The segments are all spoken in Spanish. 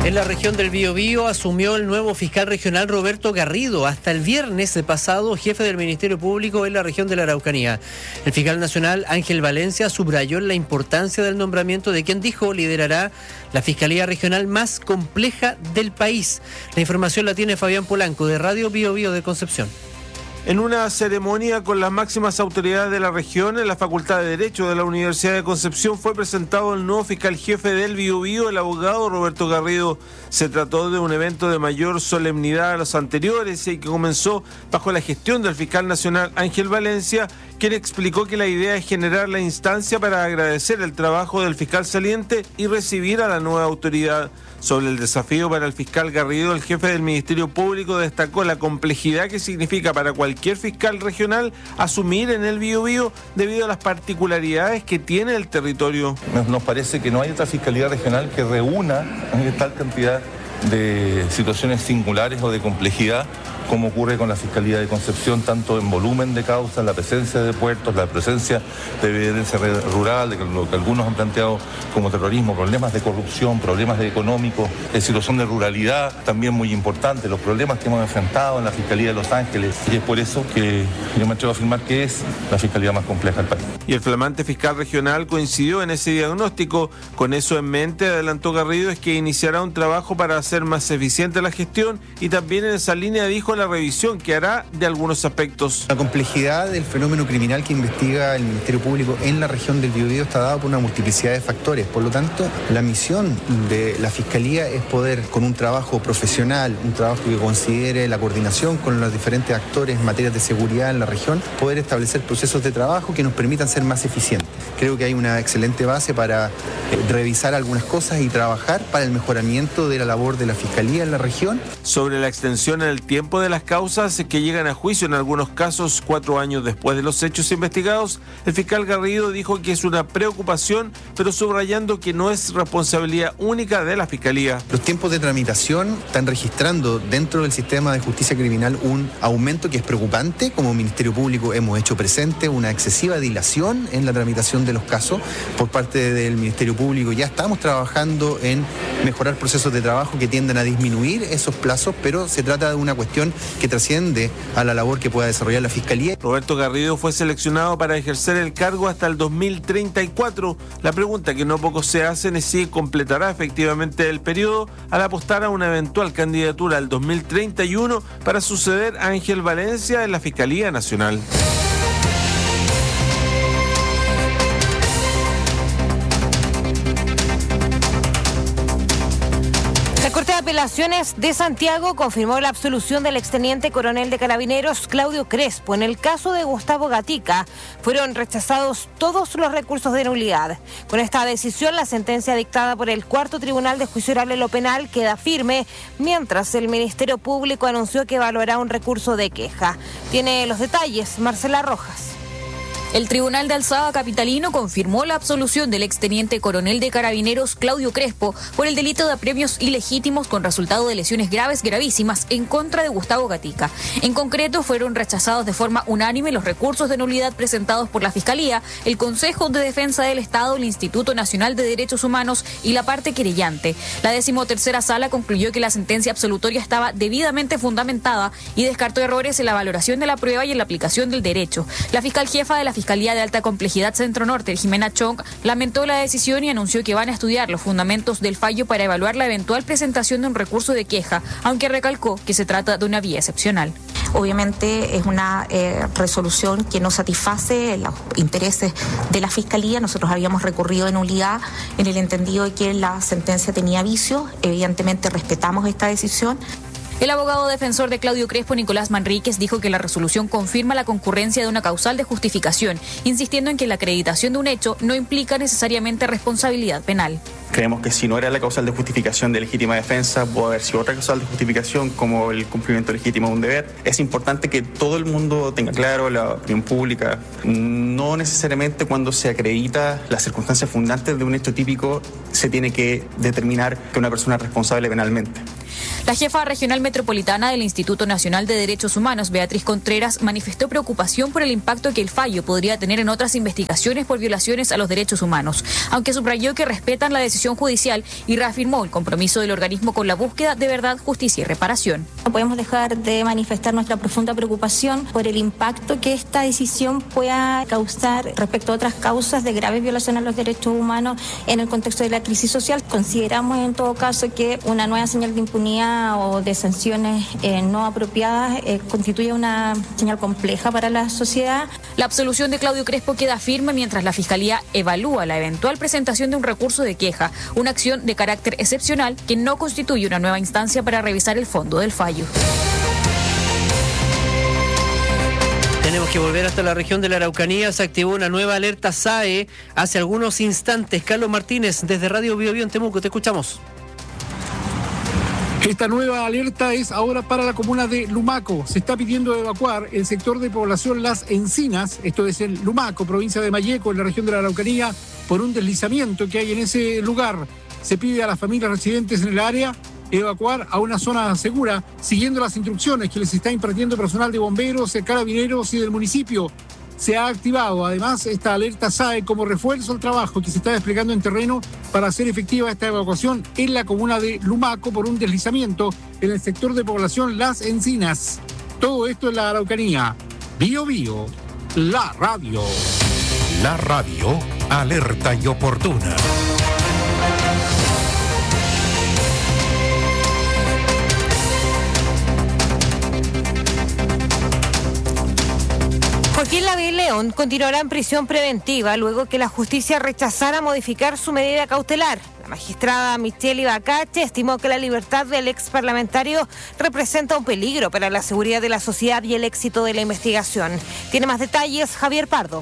En la región del Biobío asumió el nuevo fiscal regional Roberto Garrido, hasta el viernes pasado jefe del Ministerio Público en la región de la Araucanía. El fiscal nacional Ángel Valencia subrayó la importancia del nombramiento de quien dijo liderará la fiscalía regional más compleja del país. La información la tiene Fabián Polanco de Radio Biobío de Concepción. En una ceremonia con las máximas autoridades de la región en la Facultad de Derecho de la Universidad de Concepción fue presentado el nuevo fiscal jefe del Biobío, el abogado Roberto Garrido. Se trató de un evento de mayor solemnidad a los anteriores y que comenzó bajo la gestión del fiscal nacional Ángel Valencia, quien explicó que la idea es generar la instancia para agradecer el trabajo del fiscal saliente y recibir a la nueva autoridad. Sobre el desafío para el fiscal Garrido, el jefe del Ministerio Público destacó la complejidad que significa para cualquier fiscal regional asumir en el Biobío debido a las particularidades que tiene el territorio. Nos parece que no hay otra fiscalía regional que reúna tal cantidad de situaciones singulares o de complejidad como ocurre con la Fiscalía de Concepción, tanto en volumen de causas, la presencia de puertos, la presencia de violencia rural, de lo que algunos han planteado como terrorismo, problemas de corrupción, problemas económicos, situación de ruralidad también muy importante, los problemas que hemos enfrentado en la Fiscalía de Los Ángeles, y es por eso que yo me atrevo a afirmar que es la fiscalía más compleja del país. Y el flamante fiscal regional coincidió en ese diagnóstico. Con eso en mente, adelantó Garrido, es que iniciará un trabajo para hacer más eficiente la gestión y también en esa línea dijo la revisión que hará de algunos aspectos. La complejidad del fenómeno criminal que investiga el Ministerio Público en la región del Biobío está dada por una multiplicidad de factores. Por lo tanto, la misión de la Fiscalía es poder, con un trabajo profesional, un trabajo que considere la coordinación con los diferentes actores en materia de seguridad en la región, poder establecer procesos de trabajo que nos permitan ser más eficientes. Creo que hay una excelente base para revisar algunas cosas y trabajar para el mejoramiento de la labor de la Fiscalía en la región. Sobre la extensión en el tiempo de las causas que llegan a juicio en algunos casos 4 años después de los hechos investigados, el fiscal Garrido dijo que es una preocupación, pero subrayando que no es responsabilidad única de la Fiscalía. Los tiempos de tramitación están registrando dentro del sistema de justicia criminal un aumento que es preocupante. Como Ministerio Público hemos hecho presente una excesiva dilación en la tramitación de los casos por parte del Ministerio Público. Ya estamos trabajando en mejorar procesos de trabajo que tienden a disminuir esos plazos, pero se trata de una cuestión que trasciende a la labor que pueda desarrollar la Fiscalía. Roberto Garrido fue seleccionado para ejercer el cargo hasta el 2034. La pregunta que no poco se hacen es si completará efectivamente el periodo al apostar a una eventual candidatura al 2031 para suceder a Ángel Valencia en la Fiscalía Nacional. La Corte de Apelaciones de Santiago confirmó la absolución del exteniente coronel de Carabineros Claudio Crespo. En el caso de Gustavo Gatica, fueron rechazados todos los recursos de nulidad. Con esta decisión, la sentencia dictada por el Cuarto Tribunal de Juicio Oral en lo Penal queda firme, mientras el Ministerio Público anunció que evaluará un recurso de queja. Tiene los detalles Marcela Rojas. El Tribunal de Alzada capitalino confirmó la absolución del exteniente coronel de Carabineros Claudio Crespo por el delito de apremios ilegítimos con resultado de lesiones gravísimas en contra de Gustavo Gatica. En concreto, fueron rechazados de forma unánime los recursos de nulidad presentados por la Fiscalía, el Consejo de Defensa del Estado, el Instituto Nacional de Derechos Humanos y la parte querellante. La 13ª Sala concluyó que la sentencia absolutoria estaba debidamente fundamentada y descartó errores en la valoración de la prueba y en la aplicación del derecho. La fiscal jefa de la Fiscalía de Alta Complejidad Centro Norte, Jimena Chong, lamentó la decisión y anunció que van a estudiar los fundamentos del fallo para evaluar la eventual presentación de un recurso de queja, aunque recalcó que se trata de una vía excepcional. Obviamente es una resolución que no satisface los intereses de la Fiscalía. Nosotros habíamos recurrido de nulidad en el entendido de que la sentencia tenía vicios. Evidentemente respetamos esta decisión. El abogado defensor de Claudio Crespo, Nicolás Manríquez, dijo que la resolución confirma la concurrencia de una causal de justificación, insistiendo en que la acreditación de un hecho no implica necesariamente responsabilidad penal. Creemos que si no era la causal de justificación de legítima defensa, puede haber sido otra causal de justificación como el cumplimiento legítimo de un deber. Es importante que todo el mundo tenga claro, la opinión pública, no necesariamente cuando se acredita las circunstancias fundantes de un hecho típico se tiene que determinar que una persona es responsable penalmente. La jefa regional metropolitana del Instituto Nacional de Derechos Humanos, Beatriz Contreras, manifestó preocupación por el impacto que el fallo podría tener en otras investigaciones por violaciones a los derechos humanos, aunque subrayó que respetan la decisión judicial y reafirmó el compromiso del organismo con la búsqueda de verdad, justicia y reparación. No podemos dejar de manifestar nuestra profunda preocupación por el impacto que esta decisión pueda causar respecto a otras causas de graves violaciones a los derechos humanos en el contexto de la crisis social. Consideramos en todo caso que una nueva señal de impunidad o de sanciones no apropiadas constituye una señal compleja para la sociedad. La absolución de Claudio Crespo queda firme mientras la Fiscalía evalúa la eventual presentación de un recurso de queja, una acción de carácter excepcional que no constituye una nueva instancia para revisar el fondo del fallo. Tenemos que volver hasta la región de la Araucanía. Se activó una nueva alerta SAE hace algunos instantes. Carlos Martínez, desde Radio Bio Bio en Temuco, te escuchamos. Esta nueva alerta es ahora para la comuna de Lumaco. Se está pidiendo evacuar el sector de población Las Encinas, esto es en Lumaco, provincia de Malleco, en la región de la Araucanía, por un deslizamiento que hay en ese lugar. Se pide a las familias residentes en el área evacuar a una zona segura, siguiendo las instrucciones que les está impartiendo personal de bomberos, carabineros y del municipio. Se ha activado además esta alerta SAE como refuerzo al trabajo que se está desplegando en terreno para hacer efectiva esta evacuación en la comuna de Lumaco por un deslizamiento en el sector de población Las Encinas. Todo esto en la Araucanía. Bio Bio, la radio. La radio, alerta y oportuna. Joaquín Lavín León continuará en prisión preventiva luego que la justicia rechazara modificar su medida cautelar. La magistrada Michelle Ibacache estimó que la libertad del ex parlamentario representa un peligro para la seguridad de la sociedad y el éxito de la investigación. Tiene más detalles Javier Pardo.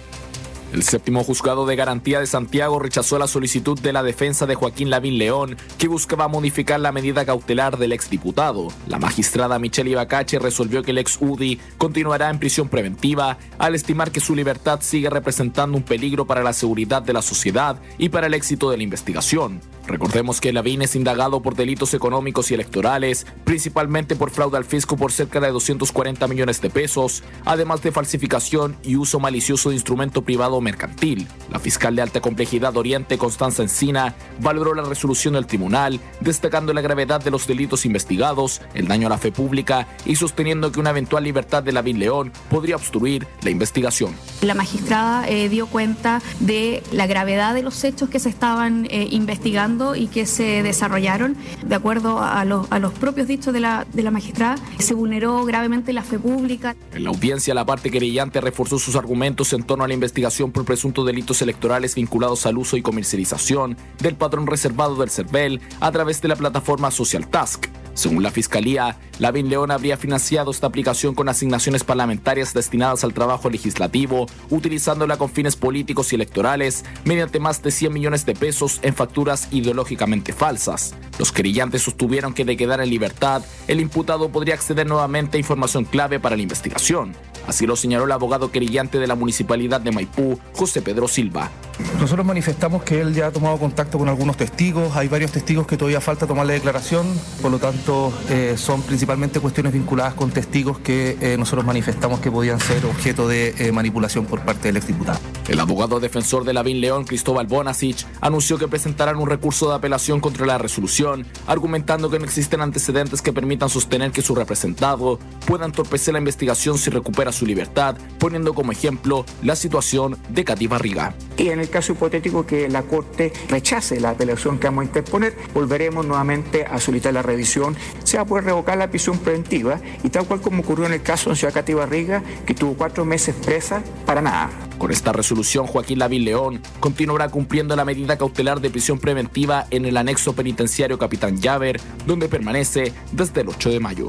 El séptimo juzgado de garantía de Santiago rechazó la solicitud de la defensa de Joaquín Lavín León, que buscaba modificar la medida cautelar del exdiputado. La magistrada Michelle Ibacache resolvió que el ex UDI continuará en prisión preventiva al estimar que su libertad sigue representando un peligro para la seguridad de la sociedad y para el éxito de la investigación. Recordemos que Lavín es indagado por delitos económicos y electorales, principalmente por fraude al fisco por cerca de 240 millones de pesos, además de falsificación y uso malicioso de instrumento privado mercantil. La fiscal de alta complejidad Oriente, Constanza Encina, valoró la resolución del tribunal, destacando la gravedad de los delitos investigados, el daño a la fe pública y sosteniendo que una eventual libertad de Lavín León podría obstruir la investigación. La magistrada dio cuenta de la gravedad de los hechos que se estaban investigando y que se desarrollaron. De acuerdo a los propios dichos de la magistrada, se vulneró gravemente la fe pública. En la audiencia, la parte querellante reforzó sus argumentos en torno a la investigación por presuntos delitos electorales vinculados al uso y comercialización del padrón reservado del CERVEL a través de la plataforma Social Task. Según la Fiscalía, Lavín León habría financiado esta aplicación con asignaciones parlamentarias destinadas al trabajo legislativo, utilizándola con fines políticos y electorales, mediante más de 100 millones de pesos en facturas ideológicamente falsas. Los querellantes sostuvieron que de quedar en libertad, el imputado podría acceder nuevamente a información clave para la investigación. Así lo señaló el abogado querellante de la Municipalidad de Maipú, José Pedro Silva. Nosotros manifestamos que él ya ha tomado contacto con algunos testigos, hay varios testigos que todavía falta tomarle declaración, por lo tanto son principalmente cuestiones vinculadas con testigos que nosotros manifestamos que podían ser objeto de manipulación por parte del exdiputado. El abogado defensor de Lavín León, Cristóbal Bonasich, anunció que presentarán un recurso de apelación contra la resolución, argumentando que no existen antecedentes que permitan sostener que su representado pueda entorpecer la investigación si recupera su libertad, poniendo como ejemplo la situación de Katy Barriga. Y en el caso hipotético que la Corte rechace la apelación que vamos a interponer, volveremos nuevamente a solicitar la revisión. Se va a poder revocar la prisión preventiva y tal cual como ocurrió en el caso de Katy Barriga, que tuvo 4 meses presa para nada. Con esta resolución, Joaquín Lavín León continuará cumpliendo la medida cautelar de prisión preventiva en el anexo penitenciario Capitán Llaver, donde permanece desde el 8 de mayo.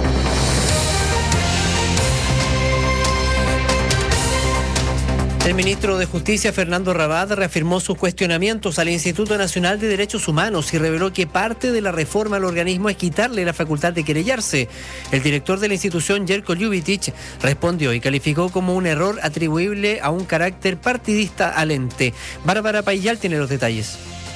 El ministro de Justicia, Fernando Rabad, reafirmó sus cuestionamientos al Instituto Nacional de Derechos Humanos y reveló que parte de la reforma al organismo es quitarle la facultad de querellarse. El director de la institución, Jerko Ljubicic, respondió y calificó como un error atribuible a un carácter partidista al ente. Bárbara Paillal tiene los detalles.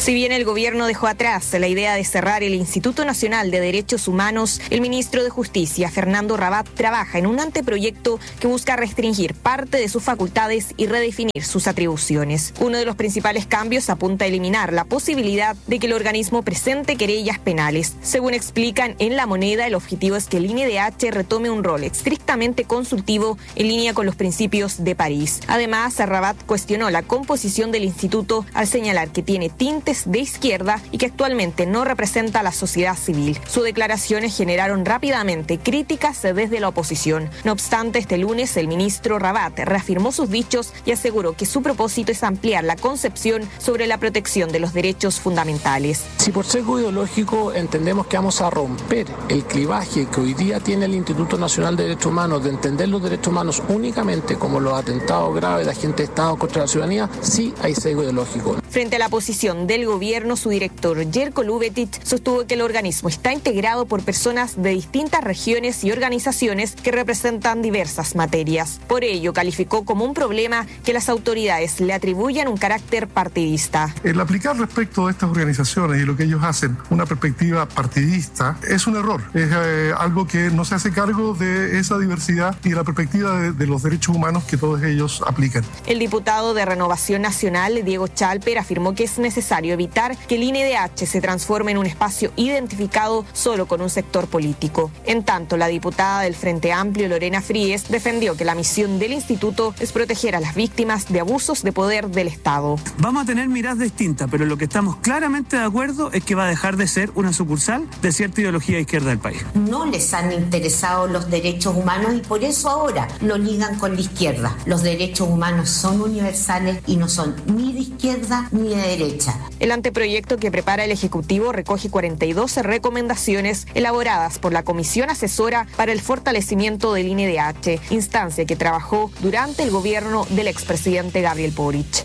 Si bien el gobierno dejó atrás la idea de cerrar el Instituto Nacional de Derechos Humanos, el ministro de Justicia, Fernando Rabat, trabaja en un anteproyecto que busca restringir parte de sus facultades y redefinir sus atribuciones. Uno de los principales cambios apunta a eliminar la posibilidad de que el organismo presente querellas penales. Según explican en La Moneda, el objetivo es que el INDH retome un rol estrictamente consultivo en línea con los principios de París. Además, Rabat cuestionó la composición del instituto al señalar que tiene tintes de izquierda y que actualmente no representa a la sociedad civil. Sus declaraciones generaron rápidamente críticas desde la oposición. No obstante, este lunes el ministro Rabat reafirmó sus dichos y aseguró que su propósito es ampliar la concepción sobre la protección de los derechos fundamentales. Si por sesgo ideológico entendemos que vamos a romper el clivaje que hoy día tiene el Instituto Nacional de Derechos Humanos de entender los derechos humanos únicamente como los atentados graves de agentes de Estado contra la ciudadanía, sí hay sesgo ideológico. Frente a la posición del gobierno, su director, Jerko Lubetic, sostuvo que el organismo está integrado por personas de distintas regiones y organizaciones que representan diversas materias. Por ello, calificó como un problema que las autoridades le atribuyan un carácter partidista. El aplicar respecto de estas organizaciones y lo que ellos hacen una perspectiva partidista es un error. Es algo que no se hace cargo de esa diversidad y la perspectiva de los derechos humanos que todos ellos aplican. El diputado de Renovación Nacional, Diego Chalper, afirmó que es necesario evitar que el INDH se transforme en un espacio identificado solo con un sector político. En tanto, la diputada del Frente Amplio, Lorena Fríes, defendió que la misión del instituto es proteger a las víctimas de abusos de poder del Estado. Vamos a tener miradas distintas, pero lo que estamos claramente de acuerdo es que va a dejar de ser una sucursal de cierta ideología de izquierda del país. No les han interesado los derechos humanos y por eso ahora lo ligan con la izquierda. Los derechos humanos son universales y no son ni de izquierda ni de derecha. El anteproyecto que prepara el Ejecutivo recoge 42 recomendaciones elaboradas por la Comisión Asesora para el Fortalecimiento del INDH, instancia que trabajó durante el gobierno del expresidente Gabriel Boric.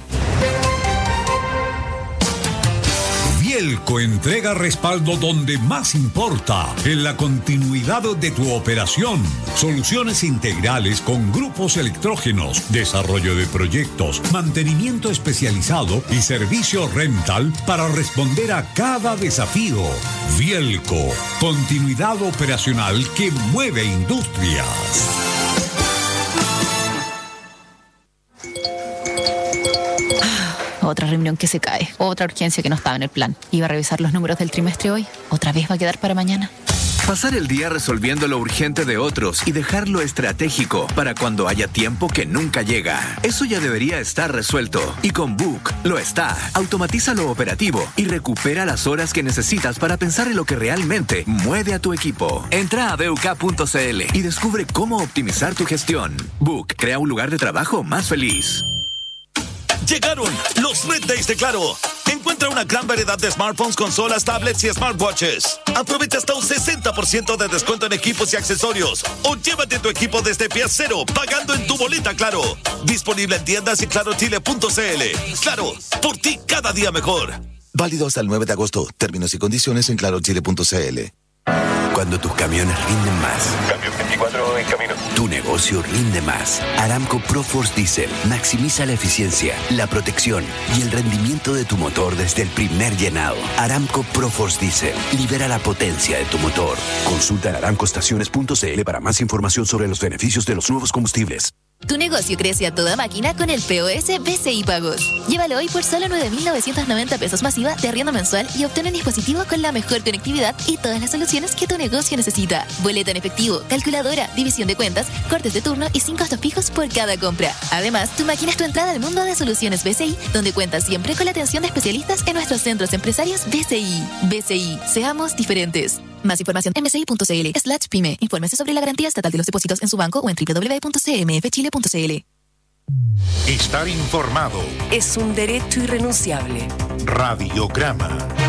Vielco entrega respaldo donde más importa, en la continuidad de tu operación. Soluciones integrales con grupos electrógenos, desarrollo de proyectos, mantenimiento especializado y servicio rental para responder a cada desafío. Vielco, continuidad operacional que mueve industrias. Otra reunión que se cae, otra urgencia que no estaba en el plan. Iba a revisar los números del trimestre hoy, otra vez va a quedar para mañana. Pasar el día resolviendo lo urgente de otros y dejar lo estratégico para cuando haya tiempo que nunca llega. Eso ya debería estar resuelto. Y con Book lo está. Automatiza lo operativo y recupera las horas que necesitas para pensar en lo que realmente mueve a tu equipo. Entra a BUK.cl y descubre cómo optimizar tu gestión. Book crea un lugar de trabajo más feliz. Llegaron los Red Days de Claro. Encuentra una gran variedad de smartphones, consolas, tablets y smartwatches. Aprovecha hasta un 60% de descuento en equipos y accesorios. O llévate tu equipo desde pie cero, pagando en tu boleta Claro. Disponible en tiendas y clarochile.cl. Claro, por ti cada día mejor. Válido hasta el 9 de agosto. Términos y condiciones en clarochile.cl. Cuando tus camiones rinden más. Cambio 24 en camino. Tu negocio rinde más. Aramco ProForce Diesel maximiza la eficiencia, la protección y el rendimiento de tu motor desde el primer llenado. Aramco ProForce Diesel libera la potencia de tu motor. Consulta en aramcoestaciones.cl para más información sobre los beneficios de los nuevos combustibles. Tu negocio crece a toda máquina con el POS BCI Pagos. Llévalo hoy por solo 9.990 pesos masiva de arriendo mensual y obtén un dispositivo con la mejor conectividad y todas las soluciones que tu negocio necesita. Boleta en efectivo, calculadora, división de cuentas, cortes de turno y 5 costos fijos por cada compra. Además, tu máquina es tu entrada al mundo de soluciones BCI, donde cuentas siempre con la atención de especialistas en nuestros centros empresarios BCI. BCI, seamos diferentes. Más información en bci.cl/pyme. Infórmese sobre la garantía estatal de los depósitos en su banco o en www.cmfchile.cl. Estar informado es un derecho irrenunciable. Radiograma.